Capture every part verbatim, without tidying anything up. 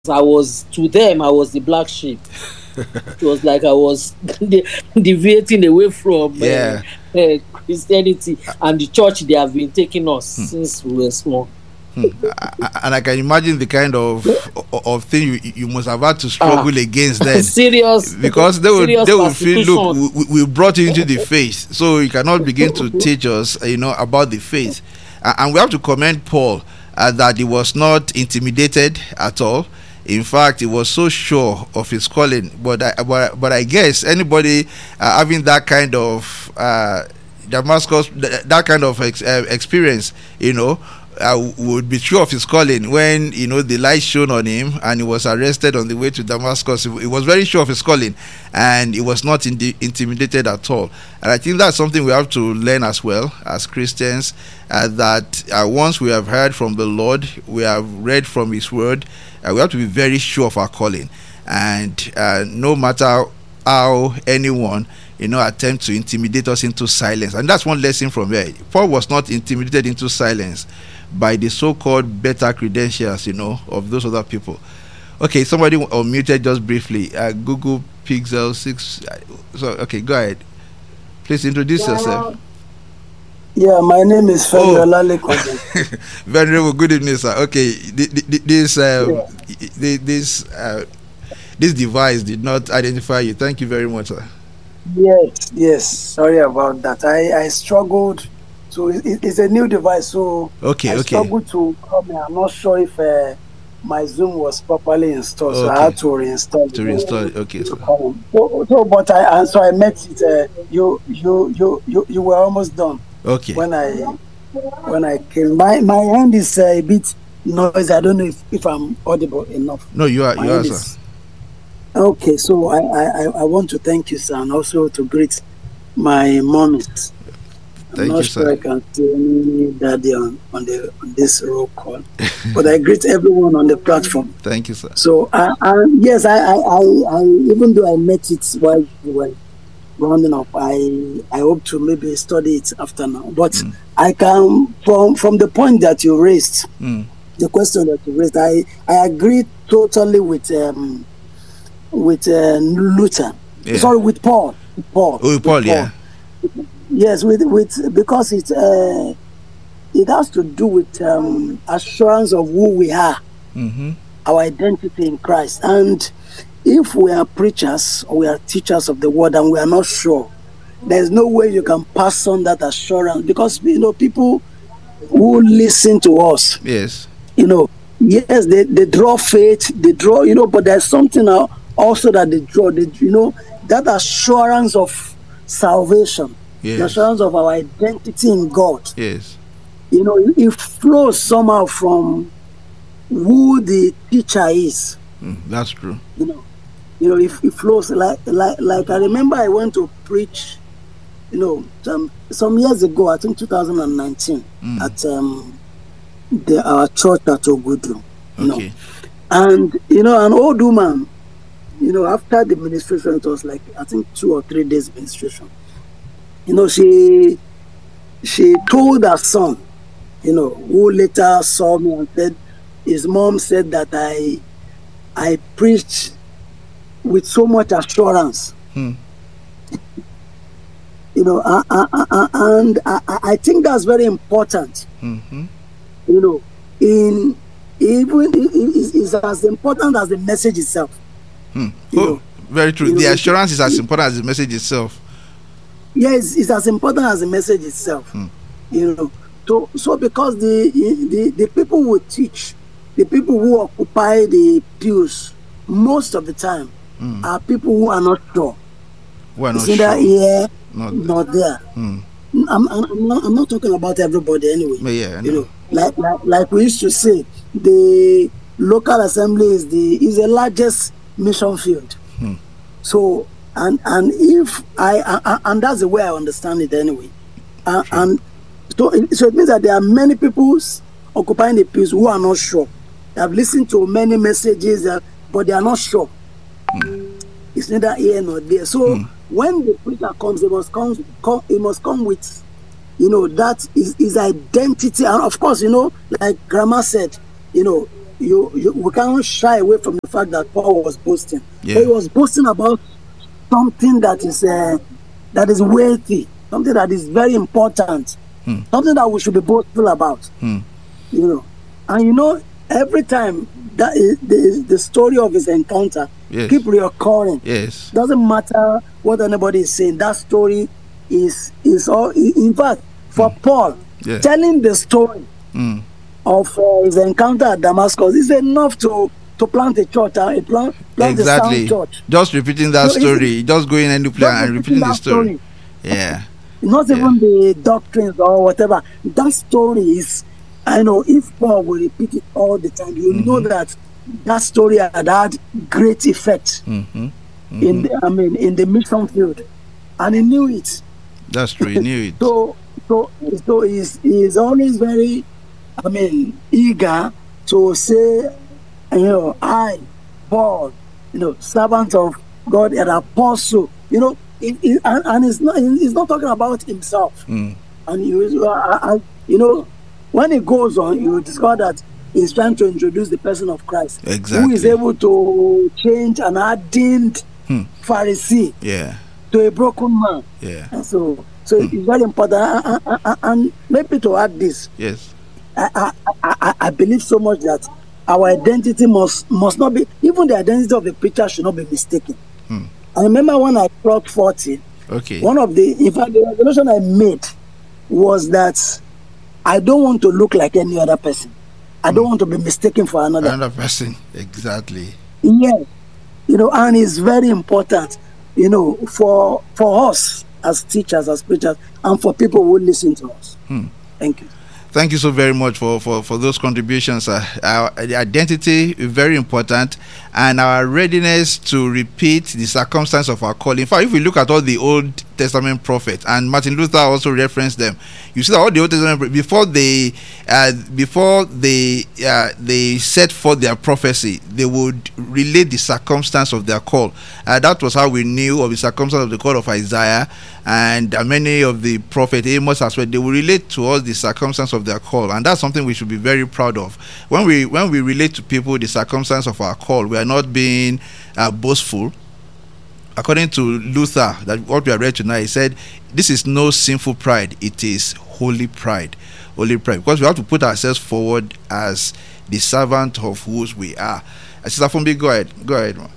I was, to them, I was the black sheep. It was like I was deviating away from uh, Yeah. uh, Christianity and the church they have been taking us since we were small. Hmm. And I can imagine the kind of of thing you you must have had to Ah, struggle against then, serious, because they will serious they will feel, look, persecution. we, we brought you into the faith, so you cannot begin to teach us, you know, about the faith. A- and we have to commend Paul, uh, that he was not intimidated at all. In fact, he was so sure of his calling. But I, but, but I guess anybody uh, having that kind of uh, Damascus, th- that kind of ex- uh, experience, you know, uh, would be sure of his calling when, you know, the light shone on him and he was arrested on the way to Damascus. He, he was very sure of his calling, and he was not indi- intimidated at all. And I think that's something we have to learn as well as Christians, uh, that uh, once we have heard from the Lord, we have read from his word, uh, we have to be very sure of our calling. And uh, no matter how anyone, you know, attempt to intimidate us into silence. And that's one lesson from here. Paul was not intimidated into silence by the so-called better credentials, you know, of those other people. Okay, somebody unmuted just briefly. Uh, Google Pixel six. So, okay, go ahead. Please introduce yourself. Yeah, my name is Femi Oh, Olalekan. venerable. Good evening, sir. Okay, th- th- th- this um, Yeah. th- this uh, this device did not identify you. Thank you very much, sir. Yes, yes. Sorry about that. I, I struggled. So it, it's a new device. So Okay, I okay, struggled to come in. I'm not sure if uh, my Zoom was properly installed. So I okay. had to reinstall To it. reinstall it. Okay, To sir. come in. So, so, but I and so I met it. Uh, you, you, you, you, you were almost done Okay. when I when I came. My my hand is uh, a bit noisy. I don't know if, if I'm audible enough. No, you are. My You are, hand sir. is okay. So I, I, I want to thank you, sir, and also to greet my mom. I'm Thank not you, sure sir. I can see any daddy on, on the on this roll call, but I greet everyone on the platform. Thank you, sir. So uh, uh, yes, I, I, I, I even though I met it while you were rounding up, I I hope to maybe study it after now. But Mm. I can from from the point that you raised, Mm. the question that you raised, I I agree totally with um with uh, Luther. Yeah. Sorry, with Paul. With Paul. Oh, with Paul. Yeah. Yes, with with because it uh, it has to do with um, assurance of who we are, Mm-hmm. our identity in Christ. And if we are preachers or we are teachers of the word and we are not sure, there's no way you can pass on that assurance, because you know people who listen to us, Yes. you know, yes, they, they draw faith, they draw, you know, but there's something now also that they draw, they, you know, that assurance of salvation, the Yes. assurance of our identity in God. Yes. You know, it, it flows somehow from who the teacher is. Mm, that's true. You know, you know, it, it flows like like like I remember I went to preach, you know, some some years ago, I think two thousand nineteen, Mm. at um the our church at Ogudu. You know, Okay. and you know, an old woman, you know, after the ministration, it was like I think two or three days ministration. You know, she she told her son, you know, who later saw me and said his mom said that I I preached with so much assurance. Hmm. You know, uh, uh, uh, uh, and I, I think that's very important. Mm-hmm. You know, in even it is is as important as the message itself. Hmm. You Oh, know, very true. you The know, assurance is as important as the message itself. yes, it's as important as the message itself. Hmm. You know, so so because the the the people who teach, the people who occupy the pews most of the time Hmm. are people who are not sure. We're It's not either sure. here, Not. not there. Hmm. I'm, I'm, I'm, not, I'm not talking about everybody anyway. But yeah, I You know. know, like, like like we used to say, the local assembly is the is the largest mission field. Hmm. So and and if I, I and that's the way I understand it anyway. Uh, and so it, so it means that there are many people occupying the pews who are not sure. They have listened to many messages, uh, but they are not sure. Hmm. It's neither here nor there. So Hmm. when the preacher comes, it must come, come it must come with, you know, that is his identity. And of course, you know, like Grandma said, you know, you, you we can't shy away from the fact that Paul was boasting. Yeah. But he was boasting about something that is uh, that is weighty, something that is very important, Hmm. something that we should be boastful about. Hmm. You know, and you know, every time that is, the the story of his encounter Yes. keep reoccurring. Yes. Doesn't matter what anybody is saying. That story is is all. In fact, for Paul, Yeah. telling the story Hmm. of uh, his encounter at Damascus is enough to to plant a church, uh, a plant, plant Exactly. a sound church. Just repeating that No, it's- story. Just going any place Just and repeating the that story. Yeah. Not Yeah. even the doctrines or whatever. That story is, I know, if Paul will repeat it all the time, you know that that story had had great effect Mm-hmm. in the, I mean, in the mission field, and he knew it. That's true. He knew it. So, so, so he's, he's always very, I mean, eager to say, you know, I, Paul, you know, servant of God, an apostle, you know, it, it, and, and it's not, he's not talking about himself. Mm. And you, uh, uh, you know, when it goes on, you discover that he's trying to introduce the person of Christ, who is Exactly. able to change an hardened Hmm. Pharisee Yeah. to a broken man. Yeah. And so, so it's very important. And, and, and- and maybe to add this, Yes. I, I, I, I- I believe so much that our identity must must not be, even the identity of the preacher should not be mistaken. Hmm. I remember when I clocked forty, Okay. one of the, in fact, the resolution I made was that I don't want to look like any other person. I don't want to be mistaken for another. Another person. Exactly. Yes, you know, and it's very important, you know, for for us as teachers, as preachers, and for people who listen to us. Hmm. Thank you. Thank you so very much for, for, for those contributions. Uh, our the identity is very important, and our readiness to repeat the circumstance of our calling. In fact, if we look at all the Old Testament prophets, and Martin Luther also referenced them, you see that all the Old Testament, before they uh, before they uh, they set forth their prophecy, they would relate the circumstance of their call. Uh, that was how we knew of the circumstance of the call of Isaiah, and uh, many of the prophets, Amos as well. They will relate to us the circumstance of their call, and that's something we should be very proud of. When we when we relate to people the circumstance of our call, we are not being uh, boastful. According to Luther, that what we have read tonight, he said, "This is no sinful pride; it is holy pride, holy pride." Because we have to put ourselves forward as the servant of whose we are. Uh, Sister Fumbi, go ahead, go ahead, ma.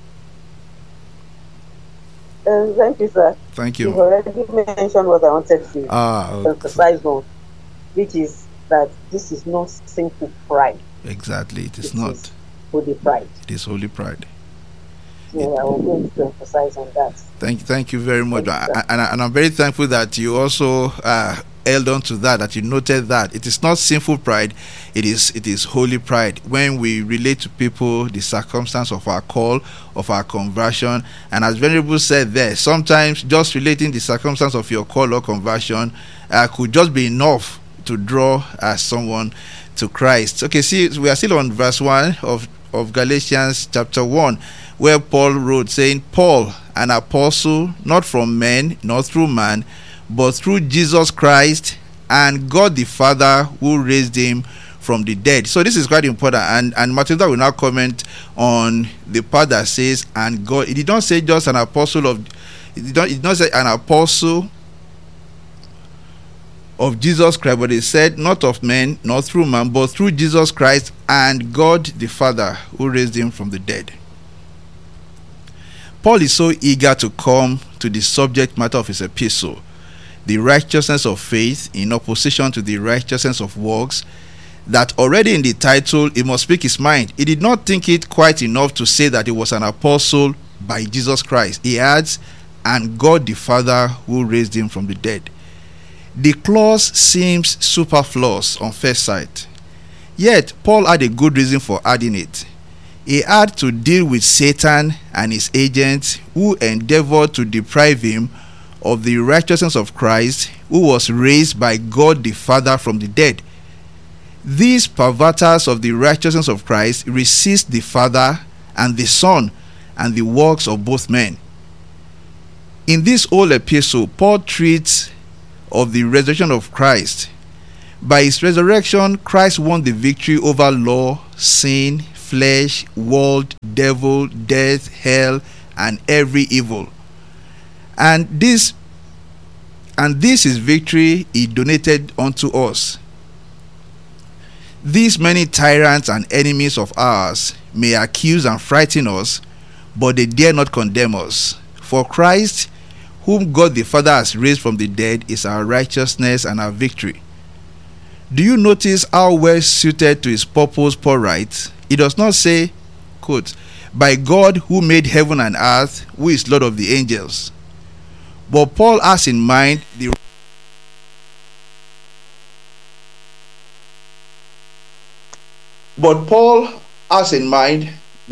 Uh, thank you, sir. Thank You've you. already mentioned what I wanted to Ah, okay. emphasize on, which is that this is no sinful pride. Exactly. It is It not. is holy pride. It is holy pride. So I was going to emphasize on that. Thank, thank you very much, Thank you, sir. and, and I'm very thankful that you also uh, held on to that. That you noted that it is not sinful pride; it is it is holy pride. When we relate to people the circumstance of our call, of our conversion, and as Venerable said there, sometimes just relating the circumstance of your call or conversion uh, could just be enough to draw uh, someone to Christ. Okay, see, we are still on verse one of of Galatians chapter one, where Paul wrote, saying, "Paul, an apostle, not from men, not through man, but through Jesus Christ and God the Father who raised him from the dead." So this is quite important, and and Matilda will now comment on the part that says, "And God." It did not say just an apostle of, it did not, it did not say an apostle of Jesus Christ, but it said not of men, not through man, but through Jesus Christ and God the Father who raised him from the dead. Paul is so eager to come to the subject matter of his epistle, the righteousness of faith in opposition to the righteousness of works, that already in the title he must speak his mind. He did not think it quite enough to say that he was an apostle by Jesus Christ. He adds, and God the Father who raised him from the dead. The clause seems superfluous on first sight. Yet, Paul had a good reason for adding it. He had to deal with Satan and his agents who endeavored to deprive him of the righteousness of Christ, who was raised by God the Father from the dead. These perverters of the righteousness of Christ resist the Father and the Son and the works of both men. In this whole epistle, Paul treats of the resurrection of Christ, By his resurrection, Christ won the victory over law, sin, flesh, world, devil, death, hell, and every evil. And this and this is victory he donated unto us. These many tyrants and enemies of ours may accuse and frighten us, but they dare not condemn us. For Christ, whom God the Father has raised from the dead, is our righteousness and our victory. Do you notice how well suited to his purpose Paul writes? He does not say, quote, by God who made heaven and earth, who is Lord of the angels. But Paul has in mind the But Paul has in mind